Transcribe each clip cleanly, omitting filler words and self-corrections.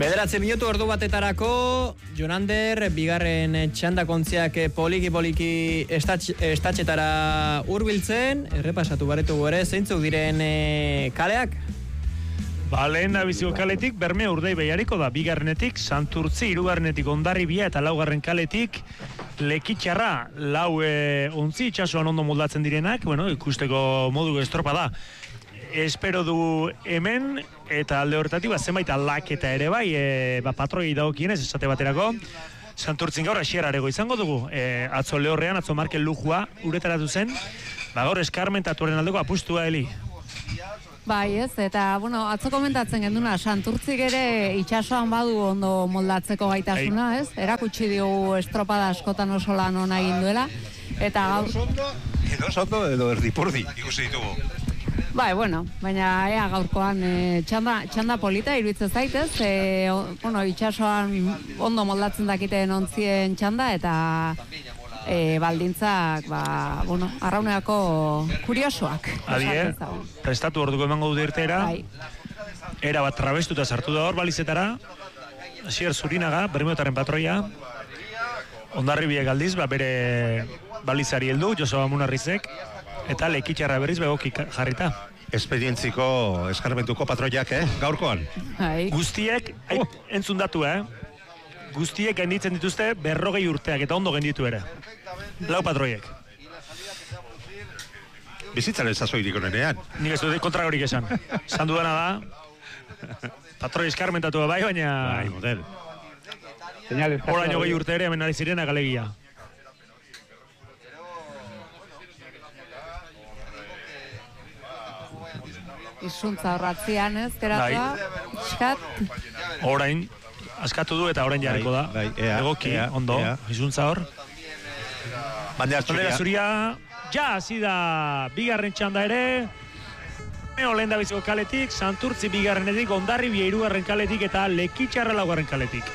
9 minutu ordu batetarako, Jonander, bigarren txanda kontziak poliki estatxetara hurbiltzen, errepasatu baretugu ere, zeintzuk diren kaleak? Lehen abiziko kaletik, Bermeo Urdei Behiariko da, bigarrenetik, Santurtzi, hirugarrenetik Hondarribia eta laugarren kaletik, Lekitxarra, lau ontzi itxasuan ondo moldatzen direnak, ikusteko modu estropa da. Espero du hemen, eta alde horretatik, zenbait aldaketa ere bai, patroi dagokienez, esate baterako, Santurtzin gaur asierarego izango dugu, atzo lehorrean, atzo Markel Lujua uretaratu zen, gaur eskarmentatuaren aldeko apustua, Eli. Bai, ez, eta, atzo komentatzen genduna, Santurtzik ere itxasoan badu ondo moldatzeko gaitasuna, ez? Erakutsi diogu estropada askotan oso lan ona egin duela, eta gaur... Edo sondo edo erdipurdi, ikusi ditugu. Bai, baina ea gaurkoan txanda polita iruditzen zaitez, itxasoan ondo moldatzen dakiten ontzien txanda, eta baldintzak, arrauneako kuriosoak. Adie, prestatu orduko emango dut irtera, era bat trabestuta sartu da hor balizetara, Asier Zurinaga, Bermeotarren patroia, Hondarribia galdiz, bere balizari heldu, Joseba Munarrizek, eta Lekitxarra berriz begoki jarrita. Esperientziko eskarmentuko patroiak, gaurkoan? Guztiek, entzun datu, guztiek gainditzen dituzte 40 urteak, eta ondo gainditu ere. Lau patroiek. Bizitzaren zazoirik onenean. Nik ez dut kontragorik esan. Esan dudana da, patroi eskarmentatu bai, baina... Bai, model. Horaino 20 urte ere, hemen ari zirenak alegia. Izuntza horratzian, ez, geratua, iskat. Orain, askatu du eta orain jarriko da. Egoki, ondo, izuntza hor. Bandera zuria, hasi da bigarren txanda ere. Lehen da biziko kaletik, Santurtzi bigarrenetik, Hondarribia hirugarren kaletik eta Lekitxarra laugarren kaletik.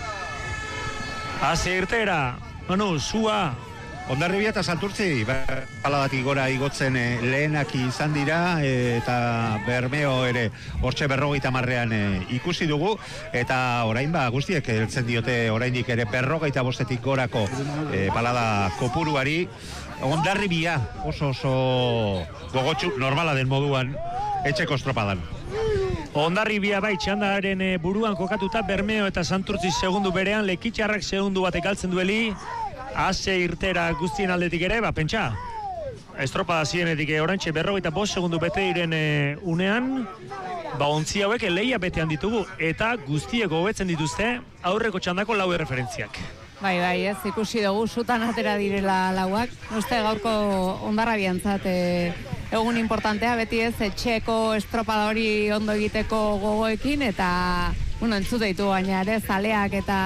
Hasi irtera, Manu, zua. Hondarribia eta Santurtzi, paladatik gora igotzen lehenak izan dira, eta Bermeo ere hortxe 50 ikusi dugu, eta orain guztiek heltzen diote oraindik ere 55 gorako palada kopuruari. Hondarribia oso gogotsu normala den moduan etxeko estropadan. Hondarribia bai txandaren buruan kokatuta, Bermeo eta Santurtzi segundu berean, Lekitxarrak segundu batek galtzen dueli, Ase irtera guztien aldetik ere, pentsa, estropada zienetik orantxe 45 segundu bete diren unean, ontzi hauek lehia betean ditugu, eta guztiek hobetzen dituzte aurreko txandako lau referentziak. Bai, ez, ikusi dugu, sutan atera direla lauak. Uste gaurko Hondarrabiantzat egun importantea, beti ez, etxeko estropada hori ondo egiteko gogoekin, eta, entzute ditu baina ere, zaleak eta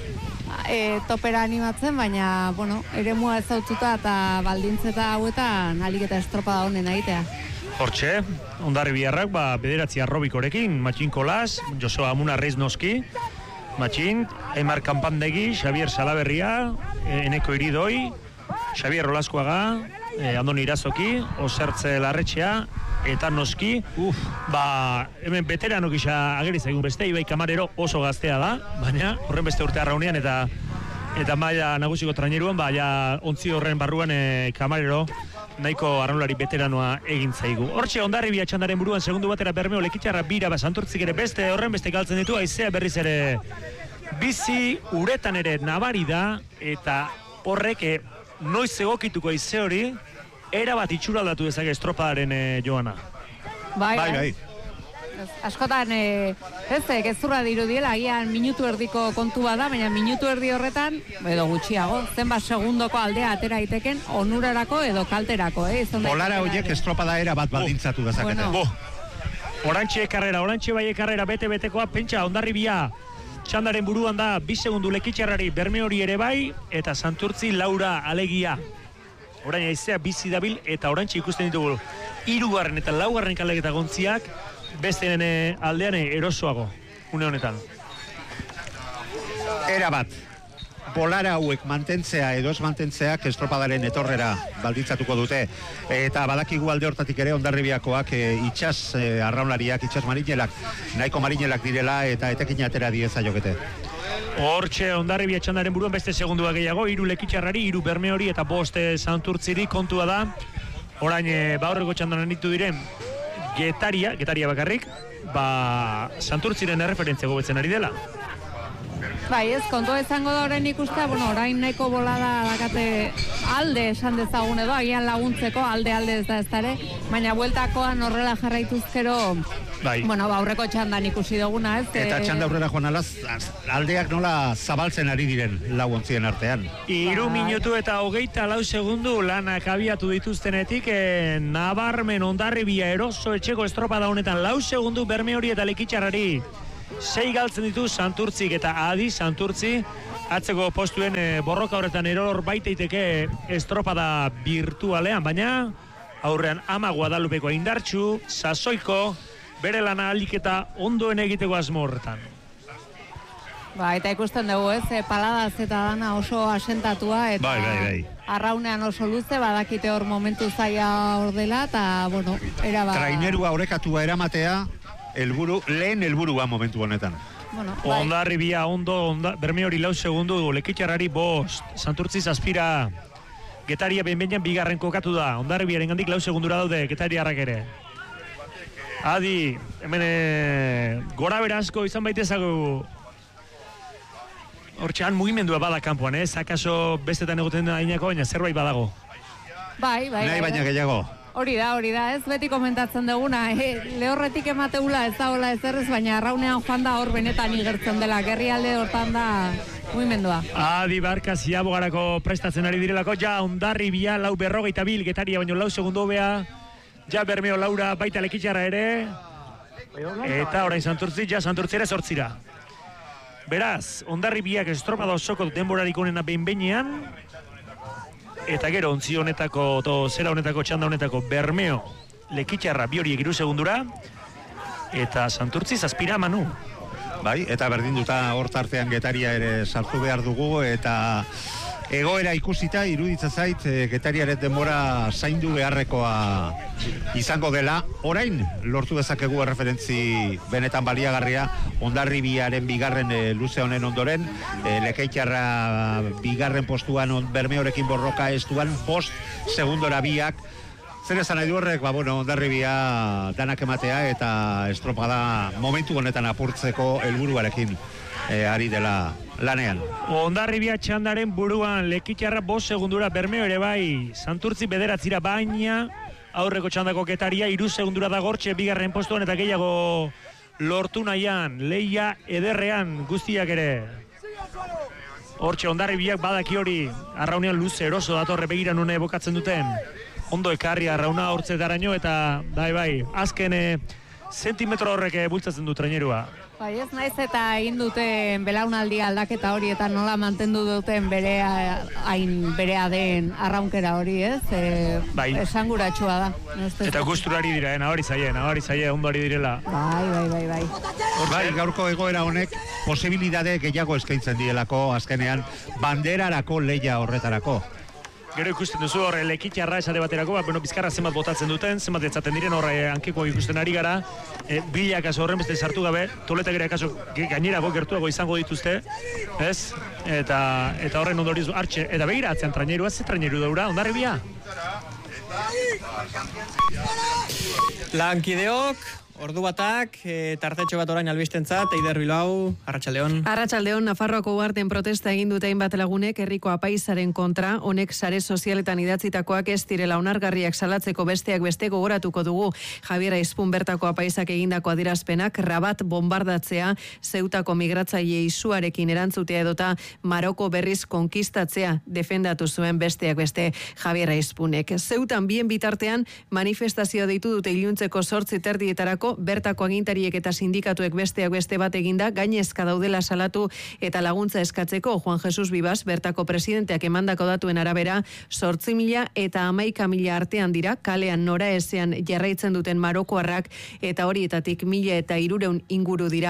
topera animatzen, baina, eremua ez zautzuta eta baldintzeta hauetan alik eta estropada honen egitea. Hortxe, Hondarribiarrak, bederatzi arrobikorekin, Matxin Kolas, Joseba Munarriz noski, Matxin, Aimar Kanpandegi, Xavier Salaberria, Eneko Iridoi, Xavier Olaskoaga, Andoni Irazoki, Osertze Larretxea, eta noski, hemen veteranok isa ageri zaigun beste, Ibai Kamarero oso gaztea da, baina horren beste urte arraunean eta maila nagusiko traineruan, ontzi horren barruan Kamarero nahiko arraunlari veteranoa egin zaigu. Hortxe, Hondarribia txandaren buruan segundu batera Bermeo, Lekitxarra bira, Santurtzik ere horren beste galtzen ditu, haizea berriz ere bizi uretan ere nabari da, eta horrek noiz egokituko haize hori, era bat itxuraldatu dezake estropadaren joana. Bai. Askotan, gezurra dirudiela, agian minutu erdiko kontu bada, baina minutu erdi horretan, edo gutxiago, zenbat segundoko aldea atera iteken, onurarako edo kalterako, Polara horiek estropada era bat baldintzatu dezakete. Orantxe bai karrera bete-betekoa, pentsa, Hondarribia txandaren buruan da, 2 segundu Lekitxarrari, Bermeori ere bai, eta Santurtzi Laura alegia. Orain haizea bizi dabil, eta orantxe ikusten ditugu 3. eta 4. kalek eta gontziak, besteen aldean erosoago, une honetan. Era bat. bolara hauek mantentzea edo ez mantentzeak estropadaren etorrera baldintzatuko dute. Eta badakigu alde hortatik ere Hondarribiakoak itsas arraunlariak, itsas marinelak, nahiko marinelak direla eta etekin atera dieza jokete. Hortxe Hondarribia txandaren buruan beste segundua gehiago, 3 Lekitxarrari, 3 Bermeori eta 5 Santurtziri. Kontua da, orain aurreko txandan ditu diren Getaria bakarrik, Santurtziren erreferentzia gobetzen ari dela. Bai, ez, kontua izango da orain ikustea, orain nahiko bolada dakate alde esan dezagun edo, agian laguntzeko, alde ez da ez dara, baina bueltakoan horrela jarraituzkero, bai. Aurreko txandan ikusi duguna, ez? Eta txanda aurrera joan alaz, aldeak nola zabaltzen ari diren lau ontzien artean. 3 minutu eta 24 segundu lanak abiatu dituztenetik, nabarmen Hondarribia eroso etxeko estropada honetan 4 segundu Bermeori eta Lekitxarrari. 6 galtzen ditu Santurtzik eta Adi Santurtzi, atzeko postuen borroka horretan eror baitaiteke estropada virtualean, baina aurrean Ama Guadalupekoa indartsu, sasoiko, bere lana ahalik eta ondoen egiteko asmo horretan. Eta ikusten dugu, ez, paladaz eta dana oso asentatua, eta bai. arraunean oso luze, badakite hor momentu zaila hor dela, eta, trainerua orekatua eramatea, lehen helburua momentu honetan. Hondarribia ondo, Bermeori 4 segundu, Lekitxarrari 5, Santurtzi 7, Getaria behin bigarren kokatu da, Hondarribiaren gandik 4 segundura daude, Getariarrak ere. Adi, hemen gora berazko izan baitezago, hortxean mugimendua bada kanpoan, akaso bestetan egoten da inako, baina zerbait badago. Bai. Nahi baina gehiago. Hori da, ez beti komentatzen duguna, lehorretik emateula ez da hola ezerrez, baina arraunean joan da hor benetan igertzen dela, gerrialde hortan da mugimendua. Adi Barka ziabogarako prestatzen ari direlako, Hondarribia 4:42, Getaria baino 4 segundu hobea, Bermeo 4, baita Lekitxarra ere, eta orain Santurtzi, Santurtzi ere 8. Beraz, Hondarribiak estropada osoko denborarik onena behin-behinean, eta gero ontzi honetako, zera honetako, txanda honetako Bermeo, Lekitxarra 3 segundura, eta Santurtzi 7 Manu. Bai, eta berdinduta hor tartean Getaria ere sartu behar dugu, eta egoera ikusita iruditzen zait Getariaren denbora zaindu beharrekoa izango dela. Orain lortu dezakegu erreferentzi benetan baliagarria Hondarribiaren bigarren luze honen ondoren, Lekitxarra bigarren postuan Bermeorekin borroka estuan 5 segundora biak. Zer esan nahi du horrek, Hondarribia danak ematea eta estropada momentu honetan apurtzeko helburuarekin ari dela lanean. Hondarribia txandaren buruan, Lekitxarra 5 segundura, Bermeo ere bai, Santurtzi 9, baina aurreko txandako Getaria 3 segundura da gortxe bigarren postuan eta gehiago lortu nahian, leia ederrean guztiak ere. Hortxe Hondarribiak badaki hori, arraunean luze eroso datorre begira nune bokatzen duten. Ondo ekarri arrauna hortzetaraino eta bai, azken zentimetro horrek bultzatzen du trainerua. Bai, ez naiz eta egin duten belaunaldi aldaketa hori eta nola mantendu duten berea den arraunkera hori, ez? Esanguratsua da. Eta gusturari dira, nahori zaie, ondo ari direla. Bai. Bai, gaurko egoera honek posibilidade gehiago eskaintzen dielako azkenean banderarako leia horretarako. Gero ikusten duzu horre Lekitxarra esate baterako, bizkarra zenbat botatzen duten, zenbat etzaten diren horre hankeko ikusten ari gara, bilak aso horren beste sartu gabe, Toleta gero akaso gainerago gertuago izango dituzte, ez? Eta horren ondoriz hartxe, eta begira atzean trainerua, ze traineru daura, Hondarribia? Lankideok, ordu batak, tartetxo bat orain albistentzat, Eider Bilbao, Arratsaldeon. Arratsaldeon, Nafarroako uharten protesta egin dute hainbat lagunek herriko apaizaren kontra, honek sare sozialetan idatzitakoak ez direla onargarriak salatzeko besteak beste gogoratuko dugu. Javier Aizpun bertako apaizak egindako adierazpenak Rabat bombardatzea, Zeutako migratzaile isuarekin erantzutea edota Maroko berriz konkistatzea defendatu zuen besteak beste Javier Aizpunek. Zeutan bien bitartean manifestazio deitu dute iluntzeko 8:30 bertako agintariek eta sindikatuek besteak beste bat eginda, gainezka daudela salatu eta laguntza eskatzeko. Juan Jesus Bibas, bertako presidenteak emandako datuen arabera, 8.000 eta 11.000 artean dira, kalean noraezean jarraitzen duten marokoarrak, eta horietatik 1.300 inguru dira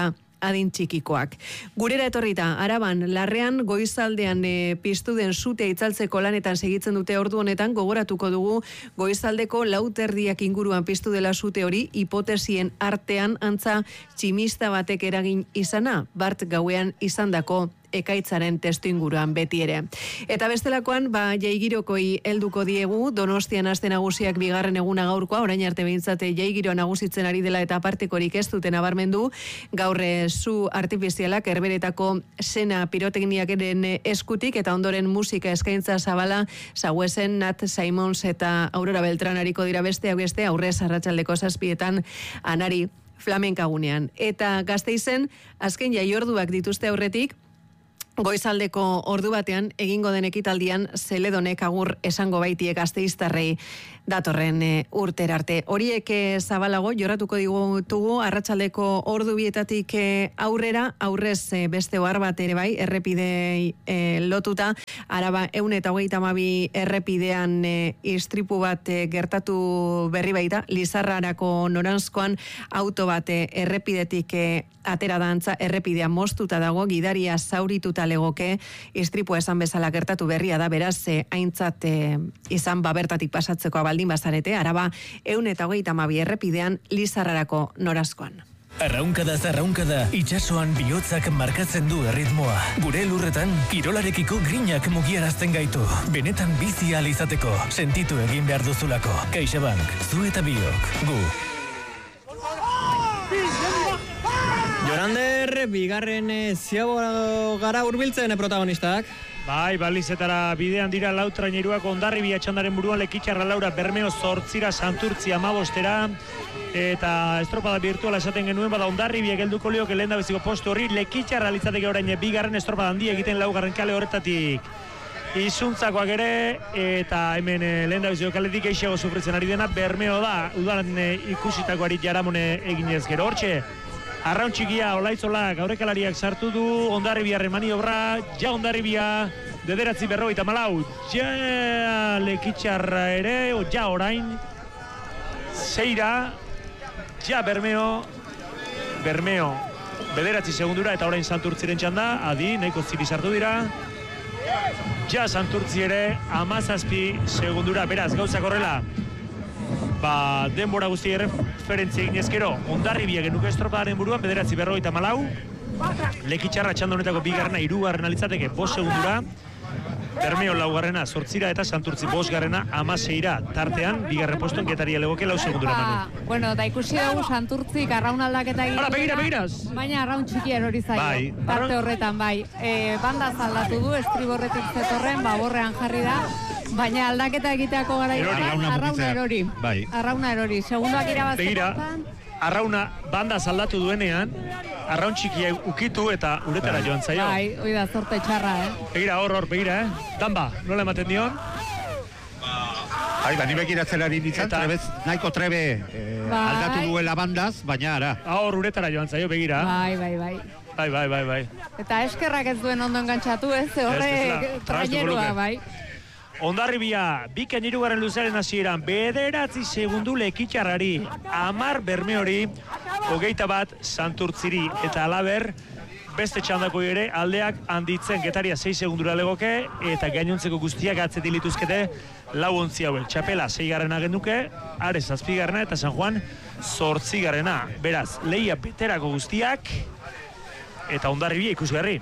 adin txikikoak. Gurera etorrita, Araban, Larrean, goizaldean piztu den sutea itzaltzeko lanetan segitzen dute ordu honetan, gogoratuko dugu goizaldeko 4:00 inguruan piztu dela sute hori, hipotesien artean antza tximista batek eragin izana, bart gauean izandako ekaitzaren testu inguruan beti ere. Eta bestelakoan, jaigirokoi helduko diegu, Donostian aste nagusiak bigarren eguna gaurkoa, orain arte behintzate jaigiroa nagusitzen ari dela eta apartekorik ez duten nabarmendu, gaur zu artifizialak herberetako sena pirotekniakeren eskutik eta ondoren musika eskaintza zabala, Sauesen, Nat Simons eta Aurora Beltran ariko dira besteak beste, aurrez arratsaldeko 7:00 anari flamenkagunean. Eta Gasteizen, azken jaiorduak dituzte aurretik, goizaldeko ordu batean egingo den ekitaldian Zeledonek agur esango baitie gasteiztarrei datorren urtera arte. Horiek zabalago jorratuko digutugu arratsaldeko ordu bietatik aurrera, aurrez beste ohar bat ere bai, errepidei lotuta, Araba 122 errepidean istripu bat gertatu berri baita, Lizarrarako noranzkoan auto bat errepidetik atera dantza, errepidean moztuta dago, gidaria zaurituta legoke, istripua esan bezala gertatu berria da, beraz, aintzat izan bertatik pasatzeko baldin bazarete, Araba 122 errepidean Lizarrarako norazkoan. Arraunkada zarraunkada, itsasoan bihotzak markatzen du erritmoa. Gure lurretan, kirolarekiko grinak mugiarazten gaitu. Benetan bizi ahal izateko, sentitu egin behar duzulako. CaixaBank, zu eta biok, gu. Jorander, bigarren ziago gara hurbiltzen protagonistak. Bai, balizetara bidean dira Lautraineruak Hondarribia txandaren buruan Lekitxarra Laura Bermeo 8 Santurtzi 15 eta estropada virtuala esaten genuen bada Hondarribia gelduko lioke lehendabiziko postu horri Lekitxarra litzateke orain bigarren estropada handia egiten laugarren kale horretatik izuntzakoak ere eta hemen lehendabiziko kaletik eixago sufritzen ari dena Bermeo da udan ikusitakoari jaramone eginez gero hortxe. Arraun txikia, Olaitzolak, aurrekalariak sartu du, Hondarribiarren maniobra, ja Hondarribia, 9:44, ja Lekitxarra ere, ja orain, Zeira, ja Bermeo, 9 segundura, eta orain Santurtziren txanda, adi, nahiko ziri sartu dira, ja Santurtzi ere, 17 segundura, beraz, gauzak horrela, denbora guzti referentzia eginezkero, Hondarribia genuke estropadaren buruan, 9:44, Lekitxarra txanda honetako bigarrena, 3. alitzateke, 5 segundura, Bermeo 4. 8 eta Santurtzi 5. 16 tartean, bigarren postuan Getaria legoke 4 segundura manu. Bueno, da ikusi dugu Santurtzik arraun aldaketa egin. Begiraz! Baina arraun txikian hori zaio. Bai. Tarte horretan, bai. Banda aldatu du, estriborretik zetorren, borrean jarri da. Baina aldaketa egiteako gara arrauna erori. Bai. Arrauna erori. Segundoak irabaztekotan. Arrauna banda aldatu duenean, arraun txikia ukitu eta uretara joan zaio. Bai, hoi da, zorte txarra, Begira, hor, begira, Danba, nola ematen dion? Bai, ni begiratzen ari nintzen, nahiko trebe aldatu duela bandaz, baina ara. Hor uretara joan zaio, begira. Bai. Eta eskerrak ez duen ondo engantzatu, horre trainerua, bai. Hondarribia, bikain 3. luzearen hasieran 9 segundu Lekitxarrari, 10 Bermeori, 21 Santurtziri eta alaber, beste txandako ere aldeak handitzen Getaria 6 segundura legoke eta gainontzeko guztiak atzetik lituzkete 4 ontzi hauek. Txapela 6. genuke, Ares 7. eta San Juan 8. Beraz, lehia beterako guztiak eta Hondarribia ikusgarri.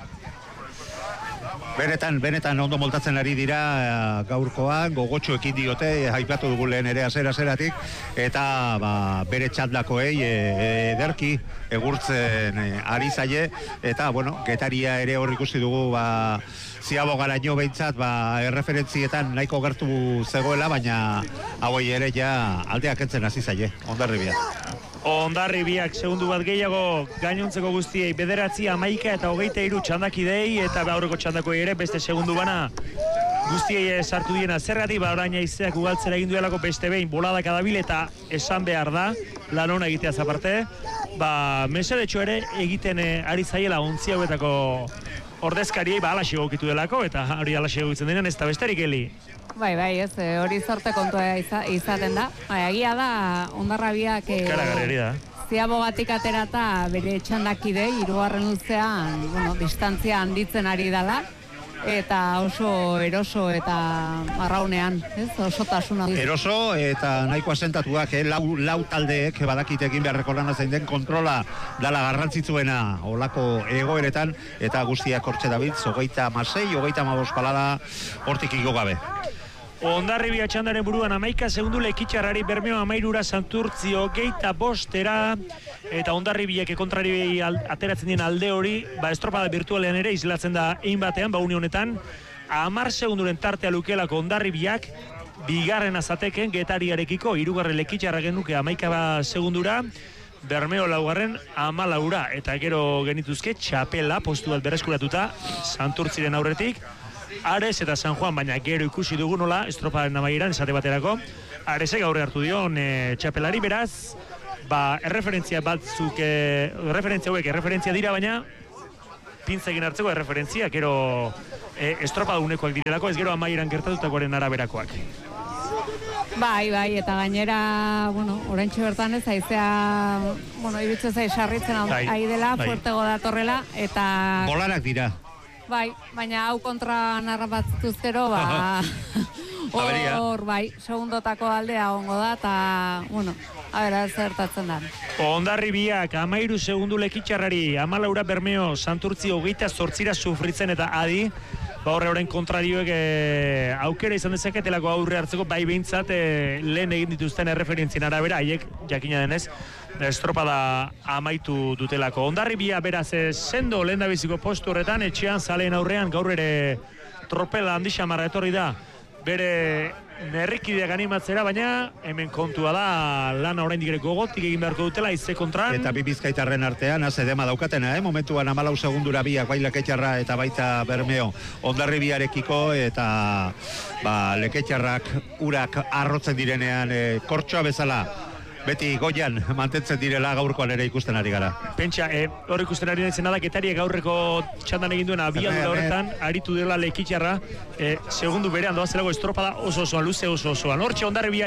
Benetan ondo moltatzen ari dira gaurkoan, gogotxo ekin diote, aipatu dugu lehen ere azeratik, eta bere txandakoei ederki egurtzen ari zaie, eta Getaria ere hor ikusi dugu ziabo garaino behintzat erreferentzietan nahiko gertu zegoela, baina hauei ere ja aldeak entzen hasi zaie, Hondarribia. Hondarribiak segundu bat gehiago gainontzeko guztiei 9, 11 eta 23 txandakidei eta aurreko txandakoi ere beste segundu bana guztiei sartu diena zergatik, orain haizeak ugaltzera egin duelako beste behin boladak adabil eta esan behar da lan hona egiteaz aparte, mesedetxo ere egiten ari zaiela ontzi hauetako ordezkariei alaxe gokitu delako eta hori alaxe gokitzen denean ez da besterik heli. Bai, ez, hori zorte kontua izaten da. Egia da, Hondarribiak ziabogatik aterata bere txandakide, 3. luzean, distantzia handitzen ari dela, eta oso eroso eta arraunean, osotasuna. Eroso eta nahiko asentatuak, lau taldeek badakite egin beharreko lana zein den kontrola dala garrantzitsuena olako egoeretan, eta guztiak hortxe dabiltz, 36, 35 palada hortik igo gabe. Hondarribia txandaren buruan 11 segundu Lekitxarrari, Bermeo 13 Santurtzi 25 eta Hondarribiak kontrari ateratzen dien alde hori, estropada virtualean ere islatzen da egin batean, une honetan 10 segunduren tartea lukelako Hondarribiak, bigarren azateken Getariarekiko, 3. Lekitxarra genuke 11 segundura, Bermeo 4. 14, eta gero genituzke txapela postu bat berreskuratuta Santurtziren aurretik, Ares eta San Juan, baina gero ikusi dugu nola estropadaren amaieran esate baterako Aresek aurre hartu dion txapelari, beraz erreferentzia batzuk erreferentzia dira, baina pintzekin hartzeko erreferentzia gero estropadunekoak direlako, ez gero amaieran gertatutakoaren araberakoak. Bai, eta gainera, oraintxe bertan ez, haizea, iruditzen zait sarritzen ari dela, fuertego datorrela, eta... Bolarak dira. Bai, baina hau kontra narrapatzituz gero, hor, segundotako aldea ongo da, eta, zertatzen da. Hondarribiak 13 segundu Lekitxarrari, 14 Bermeo, Santurtzi 28 sufritzen eta adi, horre horren kontrarioek aukera izan dezaketelako aurre hartzeko, bai behintzat lehen egin dituzten erreferentzien arabera, haiek jakina denez, estropada amaitu dutelako. Hondarribia beraz sendo lehen da biziko postu horretan, etxean zaleen aurrean gaur ere tropela handi xamarra etorri da bere nerrikideak animatzera, baina hemen kontua da lana oraindik ere gogotik egin beharko dutela ize kontran. Eta bi bizkaitarren artean azedema daukatena, momentuan 14 segundura biak, bai Leketxarra eta baita Bermeo Hondarribiarekiko, eta Leketxarrak urak arrotzen direnean kortxoa bezala beti goian mantentzen direla gaurkoan ere ikusten ari gara. Pentsa, hor ikusten ari naizen da, Getariak gaurreko txandan egin duena abiadura horretan, aritu dela Lekitxarra, segundu berean doazelago estropada oso-osoan, luze oso-osoan. Hortxe Hondarribia,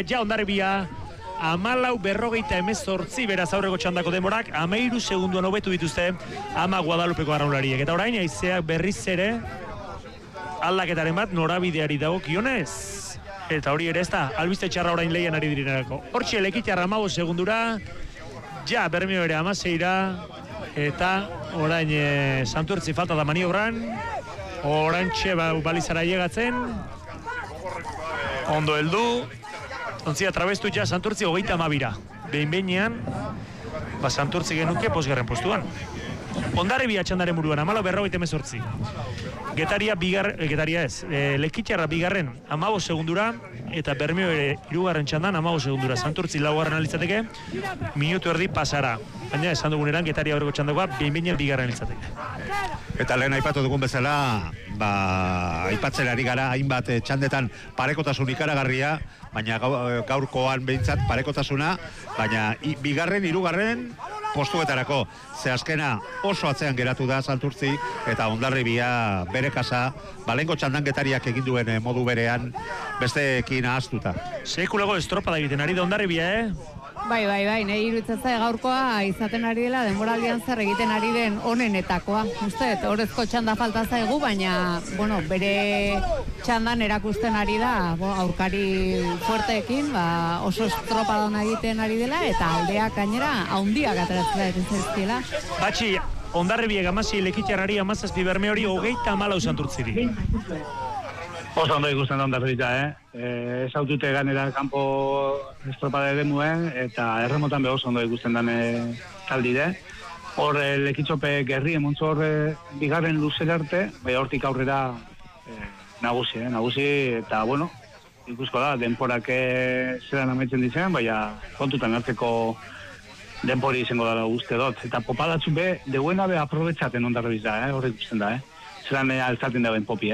14:48, beraz aurreko txandako demorak, 13 segunduan hobetu dituzte ama Guadalupeko arraunlariek. Eta orain, haizeak berriz ere aldaketaren bat norabideari dagokionez. Eta hori ere ez da, albiste txarra orain lehian ari direnerako. Hortxe Lekitxarra 15 segundura, Bermeo ere 16, eta orain Santurtzi falta da maniobran, orantxe balizara llegatzen, ondo heldu, ontzia trabestu Santurtzi 32, behin-behinean, Santurtzi genuke posgarren postuan. Hondarribia txandaren buruan, 14:48. Lekitxarra bigarren 15 segundura, eta Bermeo ere 3. txandan 15 segundura. Santurtzi 4. alitzateke, minutu erdi pasara. Baina esan duguneran Getaria aurreko txandakoa, behin-behinean 2. alitzateke. Eta lehen aipatu dugun bezala, aipatzen ari gara hainbat txandetan parekotasun ikaragarria, baina gaurkoan behintzat parekotasuna, baina 2., 3. postuetarako, ze azkena oso atzean geratu da Santurtzi, eta Hondarribia bere kasa, balengo txandan Getariak egin duen modu berean besteekin ahaztuta. Sekulego estropada egiten ari da Hondarribia, Bai, nahi iruditzen zait gaurkoa izaten ari dela, denboraldian zer egiten ari den onenetakoa. Uste, horrezko txanda falta zaigu, baina, bere txandan erakusten ari da, aurkari fuerteekin, oso estropada ona egiten ari dela, eta aldeak gainera haundiak ateratzen da zaizkiela. Batxi, Hondarribiak 16, Lekitxarrari 17, Bermeori 34 Santurtziri. Oso ondo ikusten da Hondarribia, ez hautute ganera kanpo estropada edemuen, eta erremotan oso ondo ikusten dan taldide. Hor Lekitxope gerri emontzo hor bigarren luzera arte, hortik aurrera nagusi, eta ikusko da, denporak zelan amaitzen ditzen, kontutan hartzeko denpori izango dara uste dut. Eta popadatzu deuena aprobetxaten Hondarribia, hor ikusten da, zelan altzaten dauen popi,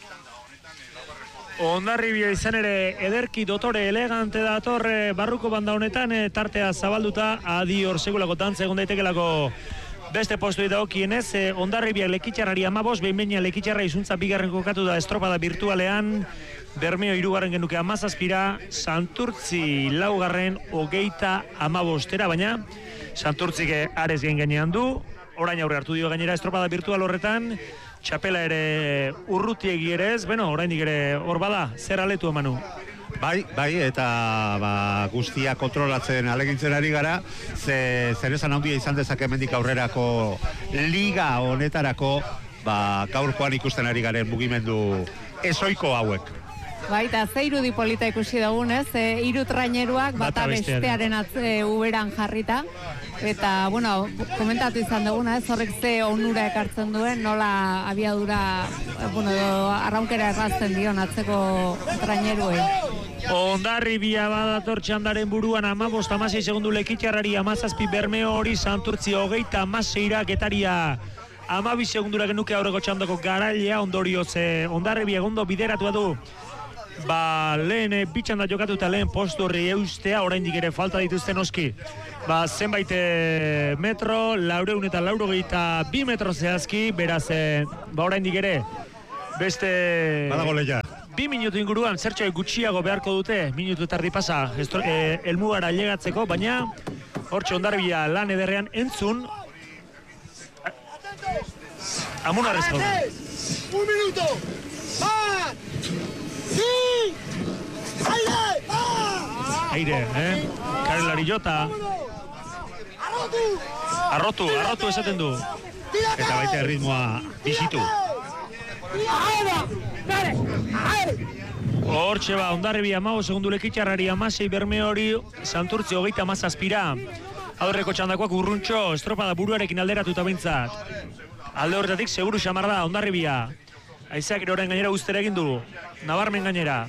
Hondarribia izan ere ederki dotore elegante dator barruko banda honetan, tartea zabalduta adi hor segulako tantza egon daitekelako beste postu dagokienez. Hondarribia Lekitxarrari 15, behin-behinean Lekitxarra izuntza 2. kokatu da estropada virtualean, Bermeo 3. genuke 17, Santurtzi 4. 35, baina Santurtzik Ares gen gainean du, orain aurre hartu dio gainera estropada virtual horretan, txapela ere urrutiegi ere ez, oraindik ere hor bada, zer aletu Manu? Bai, eta guztia kontrolatzen alegintzen ari gara, zer esan handia izan dezake hemendik aurrerako liga honetarako, gaurkoan ikusten ari garen mugimendu ezoiko hauek. Bai, eta ze irudi polita ikusi dugun, ez? Hiru traineruak bata bestearen uberan jarrita. Eta, komentatu izan duguna, ez? Horrek ze onura ekartzen duen, nola abiadura, arraunkera errazten dion atzeko traineruei. Hondarribia badator txandaren buruan 15-16 segundu Lekitxarrari 17 Bermeo hori Santurtzi 36 Getaria 12 segundura genuke aurreko txandako garailea ondorioz Hondarribia egondo bideratua du. Lehen bitxanda jokatu eta lehen postu horri eustea, oraindik ere falta dituzten oski. Zenbait metro, 400 eta 422 metro zehazki, beraz, oraindik ere, beste... Badago leia. 2 minutu inguruan, zertxo gutxiago beharko dute, minutu tardi pasa, elmugara llegatzeko, baina, hortxe Hondarribia lan ederrean entzun, Amun arrezko. Un minuto! Aire, Karelari jota. Arrotu esaten du. Eta baita erritmoa bisitu. Hortxe Hondarribia 15 segundu Lekitxarrari 16 Bermeo hori Santurtzi 37 aurreko txandakoak urruntxo estropada buruarekin alderatuta behintzat. Alde horretatik seguru xamar da Hondarribia. Aizeak eroren gainera guztera egin du. Nabarmen gainera.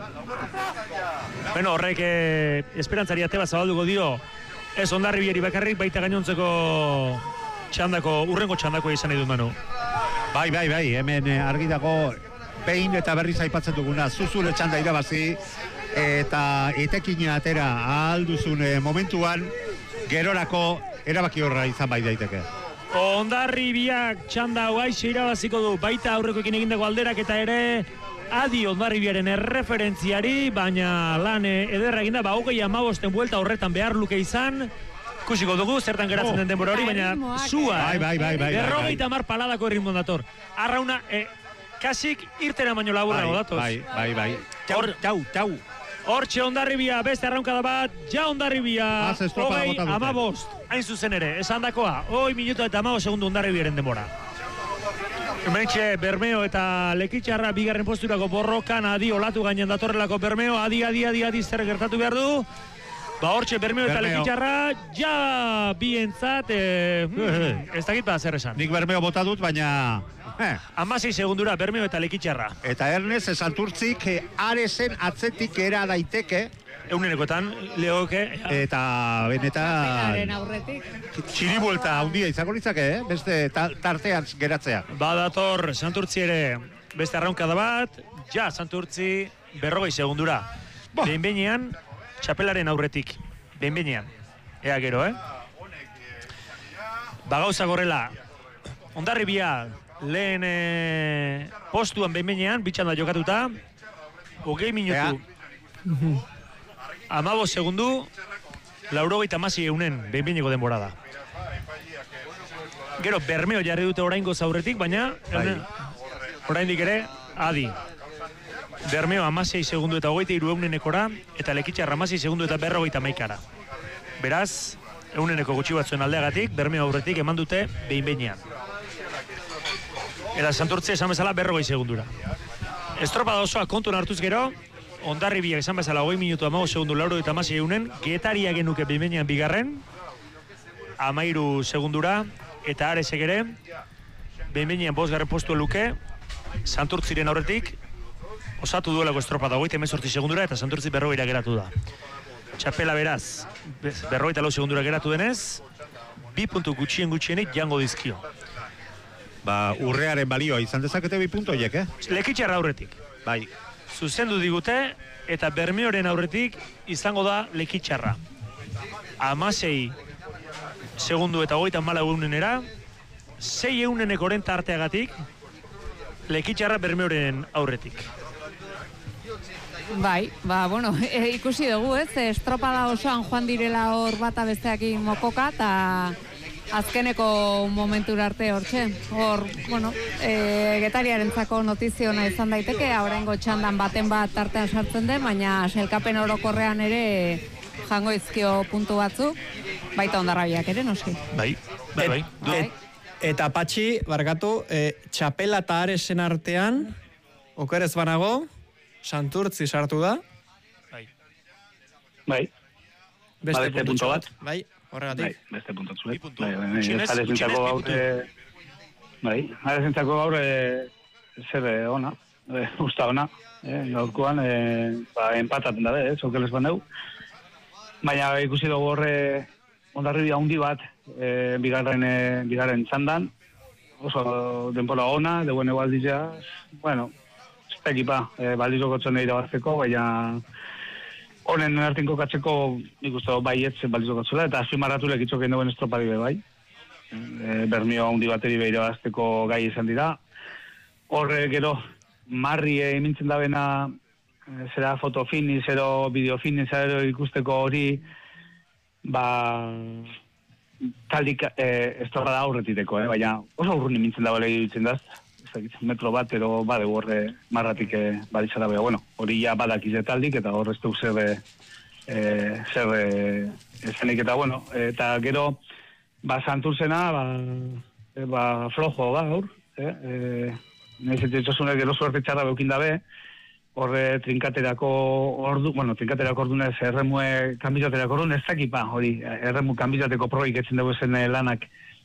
Horrek esperantzari ate bat zabalduko dio. Ez Hondarribiari bakarrik, baita gainontzeko urrengo txandako izan nahi dut Manu. Bai, hemen argi dago behin eta berriz aipatzen duguna. Zuzule txanda irabazi eta etekina atera ahalduzun momentuan gerorako erabaki horra izan bai daiteke. Hondarribiak txanda hauaixe irabaziko du, baita aurrekoekin egindako alderak eta ere adi Hondarribiaren erreferentziari, baina lan ederra eginda, 25 buelta horretan behar luke izan, ikusiko dugu, zertan geratzen den denbora hori, baina zua, berrogeita mar paladako erritmo dator. Arrauna, kasik irtera baino laburrago datoz. Bai. Tau. Hortxe Hondarribia, beste arraunkada bat, Hondarribia, 15, hain zuzen ere, esan dakoa, 1 minuto eta 15 segundu Hondarribiaren denbora. Hementxe Bermeo eta Lekitxarra bigarren posturako borrokan, adi olatu gainean datorrelako Bermeo, adi zer gertatu behar du. Hortxe Bermeo eta Lekitxarra, bientzat, ez dakit zer esan. Nik Bermeo bota dut, baina... 16 segundura Bermeo eta Lekitxarra. Eta Ernest Santurtzik Aresen atzetik era daiteke. Eunenekoetan, lehoke. Eta benetan... aurretik. Txiribuelta handia izango litzake, beste tartean geratzea. Badator Santurtzi ere beste arraunkada bat, Santurtzi 40 segundura. Behin-behinean, txapelaren aurretik. Behin-behinean. Ea gero, Gauza gorrela, Hondarribia lehen postuan behin-behinean, bitxanda jokatuta, 20 minutu. 15 segundu, 96 eunen behin-behineko denbora da. Gero, Bermeo jarri dute oraingo zaurretik, baina oraindik ere, adi. Bermeo 16 segundu eta 23 eunenekora, eta Lekitxarra 16 segundu eta 51 Beraz, euneneko gutxi batzuen aldeagatik, Bermeo aurretik eman dute behin-behinean. Eta Santurtzi esan bezala 40 segundura. Estropada osoa kontun hartuz gero, Hondarribiak esan bezala 20 minutu 15 segundu 96 eunen, Getaria genuke behin-behinean bigarren, 13 segundura, eta Aresek ere, behin-behinean 5. postua luke, Santurtziren aurretik, osatu duelako estropada 18 segundura, eta Santurtzi 40 geratu da. Txapela beraz, 44 segundura geratu denez, 2 puntu gutxienik jango dizkio. Urrearen balioa izan dezakete 2 puntoiek, Lekitxarra aurretik. Bai. Zuzendu digute, eta Bermeoren aurretik izango da Lekitxarra. 16 segundu eta 34 eunenera, 6 euneneko oren tarteagatik, Lekitxarra Bermeoren aurretik. Bai, bueno, ikusi dugu, ez? Estropada osoan joan direla hor bata besteakin mokoka, eta azkeneko momentura arte hortxe. Hor, bueno, Getariarentzako notiziona izan daiteke, oraingo txandan baten bat tartean sartzen den, baina sailkapen orokorrean ere jango izkio puntu batzuk, baita Hondarrabiak ere, noski. Bai. Eta Patxi, barkatu, txapela eta aresen artean, okerez banago, Santurtzi sartu da. Bai. Beste puntu bat. Bai, horregatik. Bai, beste puntu bat. Arezentzako gaur, zer ona, usta ona, gaurkoan, empataten dabe, zokeles bandeu. Baina ikusi dugu horre Hondarribia handi bat, bigarren txandan, oso denpora ona, deuen egualdizia, bueno, ekipa, balizoko txonei irabazteko, baina honen artinko katzeko nik uste baietz balizoko txola, eta azpimarratu lekitzoken duen estropadibe bai. Bermio handi bateri irabazteko gai izan dira. Horre gero, marri emintzen da bena, zera fotofiniz, zero bideofiniz, zero ikusteko hori, taldik estropada aurretiteko, baina oso urrun emintzen da bale iruditzen daz. Metro bat, ero badegu horre marratik baditzara beha. Bueno, hori ja badakize taldik, eta horre ez du zer ezenik, eta bueno, eta gero, Santurzena, flojo, gaur, nahiz etxosunek gero suerte txarra beukin dabe, horre trinkaterako ordunez, erremue kanbizaterako ordun, ez dakipa, hori, erremu kanbizateko proik etzen dugu zen lanak,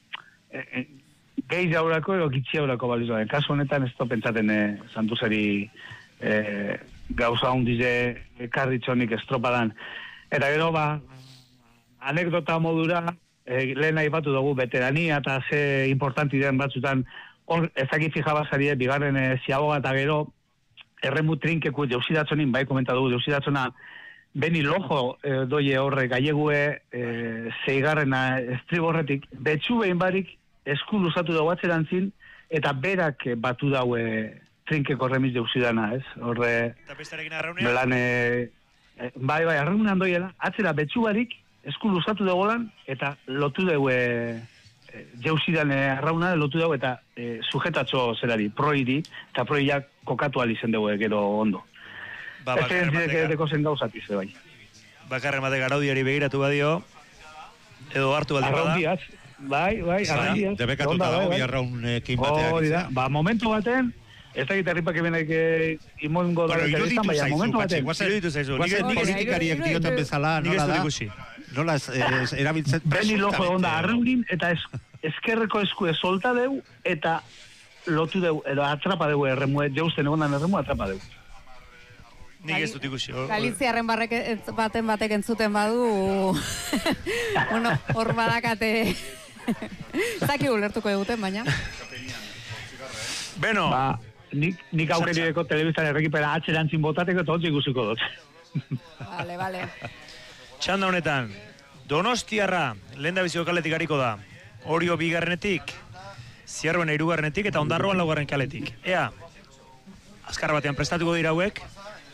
gehi jaurako edo gitzi jaurako balizoa. Kasu honetan ez da pentsaten Santuzeri gauza hundize karritxonik estropadan. Eta gero, anekdota modura, lehen aipatu dugu veterania eta ze importanti den batzutan, hor ezakit fijabazarie, bigarren ziaboga eta gero, erremu trinkeku jauzidatzonin, bai komenta dugu, jauzidatzona, beni lojo doie horre gaiegue zeigarrena estriborretik, betxu behin barik, esku luzatu dago atzerantzin, eta berak batu daue trinkeko remiz jauzidana, ez? Horre... Eta bestarekin arraunean? Bai, arraunean doiela, atzera betxu barik, esku luzatu dagoelan, eta lotu daue jauzidan arrauna, lotu dago, eta sujetatxo zerari, proiri, eta proiak kokatu alizen daue gero ondo. Ez deko zen gauzatiz, bai. Bakarren batek araudiari begiratu badio, edo hartu baldin bada. Arraundiaz. Bai, arraundiaz. Debekatuta dago, biarraunekin bateak. Momentu baten, ez da gitarripak ebenek imongo da izan, baina momentu baten. Iruditu zaizu. Politikariak dioten bezala, nola da? Nola erabiltzen... Beni lojo onda arraundin, eta eskerreko eskue solta deu, eta lotu deu, edo atrapa deu erremue, jausten egondan erremue atrapa deu. Nik ez dut ikusi. Galiziarren batek entzuten badu, bueno, hor badakate, zaki ulertuko eguten, baina. Beno. Nik aukerireko telebiztan errekipera atxerantzin botateko eta hotz ikusiko dut. Vale. Txanda honetan, Donostiarra, lehen da biziko kaletik hariko da. Orio bigarrenetik, Zierben hirugarrenetik eta Ondarroan laugarren kaletik. Ea, azkar batean prestatuko dira hauek.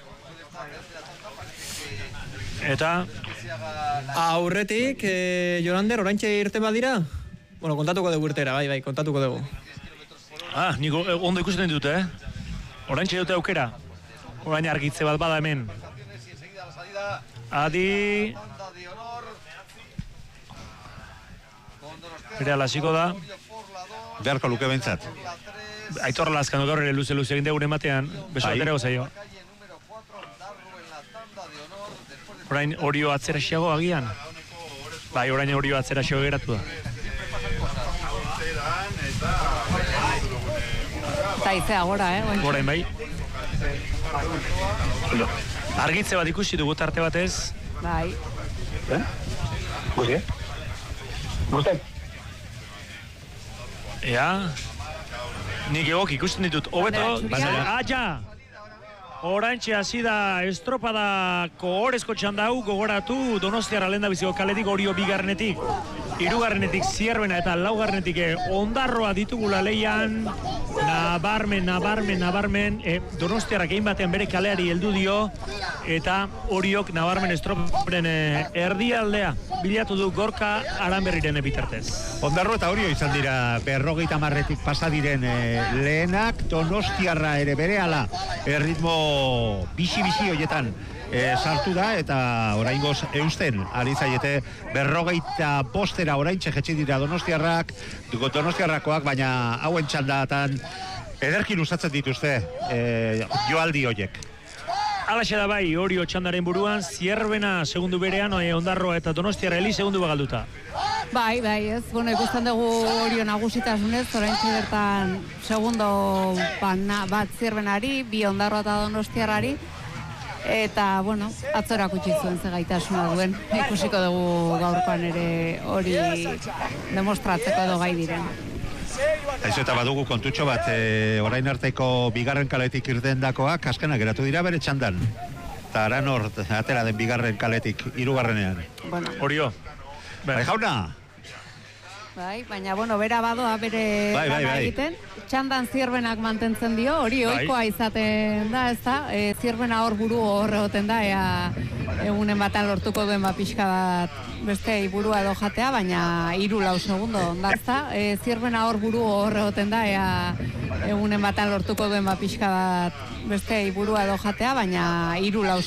Eta... Aurretik, Jorander, oraintxe irten badira? Bueno, kontatuko dugu irtera, bai, kontatuko dugu. Nik ondo ikusten dute, Oraintxe dute aukera. Orain argitze bat bada hemen. Adi... Berehala hasiko da. Beharko luke bentsat. Aitor Lazkano gaur ere luze egin degun ematean, beso aterako zaio. Orain Orio atzera xago agian? Bai, orain Orio atzera xago geratu da. Eta izea gora, Orain bai. Argitze bat ikusi dugu tarte batez. Bai. Guzi, Guztek? Ea, nik egok ikusten ditut. Hobeto, aia! Oraintxe hasi da estropadako orezko txanda hau gogoratu Donostiarra lehen da biziko kaletik Orio bigarrenetik. Hirugarrenetik Zierbena eta laugarrenetik Ondarroa ditugula leian. Nabarmen, Donostiarrak egin batean bere kaleari heldu dio, eta Oriok nabarmen estropen erdialdea bilatu du Gorka Aranberriren bitartez. Ondarro eta Orio izan dira 50 pasa diren lehenak, Donostiarra ere berehala ritmo bizi hoietan sartu da, eta oraingoz eusten ari zaiete 55 oraintxe jetzi dira Donostiarrakoak, baina hauen txandatan ederkin usatzen dituzte joaldi hoiek. Alaxe da bai, Orio txandaren buruan, Zierbena segundu berean, Ondarroa eta Donostiarra heli segundu bagalduta. Bai, ez, ikusten dugu Orio nagusitasunez, oraintxe bertan segundo bat Zierbenari, bi Ondarroa eta Donostiarrari, eta, atzorak utzi zuen zegaitasuna duen. Ikusiko dugu gaurkoan ere hori demostratzeko edo gai diren. Aizu eta badugu kontutxo bat, orain arteko bigarren kaletik irtendakoak azkenak geratu dira bere txandan. Eta Aranor atera den bigarren kaletik hirugarrenean. Orio. Bai, jauna. Bai, baina, bera badoa bere bai. egiten. Txandan Zierbenak mantentzen dio, hori ohikoa izaten da, ez da? Zierbena hor buru horregoten da, egunen batan lortuko duen pixka bat beste burua edo jatea, baina 3-4 segundo ondazta. Zierbena hor buru horregoten da, egunen batan lortuko duen pixka bat beste burua edo jatea, baina 3-4